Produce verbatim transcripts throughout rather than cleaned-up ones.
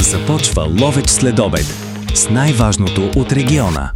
Започва Ловеч следобед с най-важното от региона.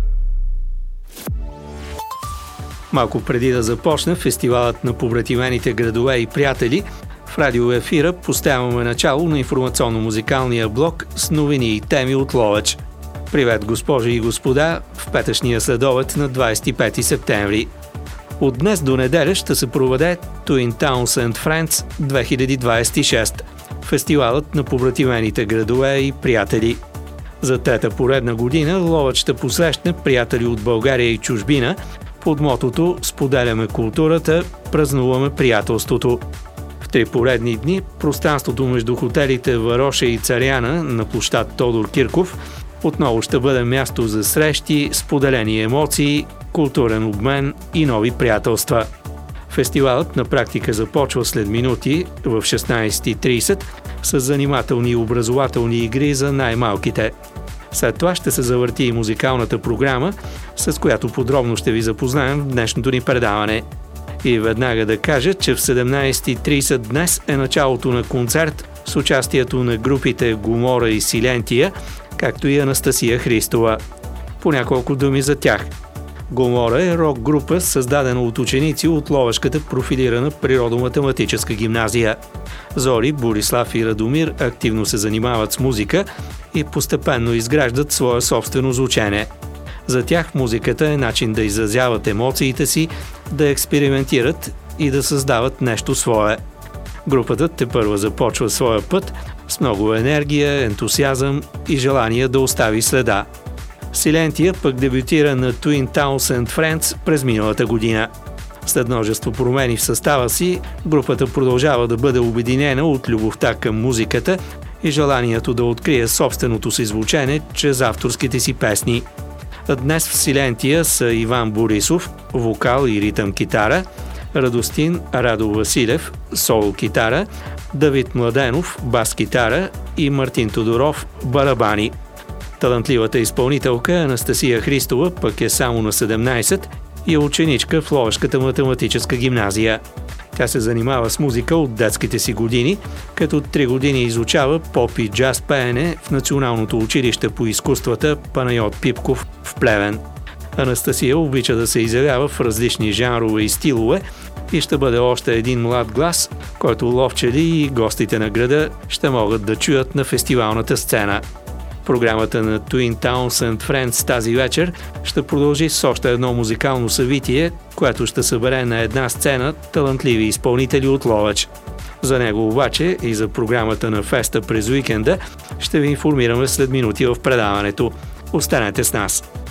Малко преди да започне фестивалът на побратимените градове и приятели, в радиоефира поставяме начало на информационно-музикалния блок с новини и теми от Ловеч. Привет, госпожи и господа, в петъчния следобед на двадесет и пети септември. От днес до неделя ще се проведе Twin Towns and Friends две хиляди двадесет и шеста, фестивалът на побратимените градове и приятели. За трета поредна година Ловеч ще посрещне приятели от България и чужбина под мотото «Споделяме културата, празнуваме приятелството». В три поредни дни пространството между хотелите Вароша и Царяна на площад Тодор Кирков отново ще бъде място за срещи, споделени емоции, културен обмен и нови приятелства. Фестивалът на практика започва след минути в шестнадесет и тридесет с занимателни и образователни игри за най-малките. След това ще се завърти и музикалната програма, с която подробно ще ви запознаем в днешното ни предаване. И веднага да кажа, че в седемнадесет и тридесет днес е началото на концерт с участието на групите Гомора и Силентия, както и Анастасия Христова. По няколко думи за тях. Гомора е рок-група, създадена от ученици от Ловешката профилирана природо-математическа гимназия. Зори, Борислав и Радомир активно се занимават с музика и постепенно изграждат свое собствено звучене. За тях музиката е начин да изразяват емоциите си, да експериментират и да създават нещо свое. Групата тепърва започва своя път с много енергия, ентусиазъм и желание да остави следа. Силентия пък дебютира на Twin Towns and Friends през миналата година. След множество промени в състава си, групата продължава да бъде обединена от любовта към музиката и желанието да открие собственото си звучене чрез авторските си песни. Днес в Силентия са Иван Борисов, вокал и ритъм китара, Радостин Радо Василев, соло китара, Давид Младенов, бас китара и Мартин Тодоров, барабани. Талантливата изпълнителка Анастасия Христова пък е само на седемнадесет и е ученичка в Ловешката математическа гимназия. Тя се занимава с музика от детските си години, като три години изучава поп и джаз пеене в Националното училище по изкуствата Панайот Пипков в Плевен. Анастасия обича да се изявява в различни жанрове и стилове и ще бъде още един млад глас, който ловчели и гостите на града ще могат да чуят на фестивалната сцена. Програмата на Twin Towns and Friends тази вечер ще продължи с още едно музикално събитие, което ще събере на една сцена талантливи изпълнители от Ловеч. За него обаче и за програмата на феста през уикенда ще ви информираме след минути в предаването. Останете с нас!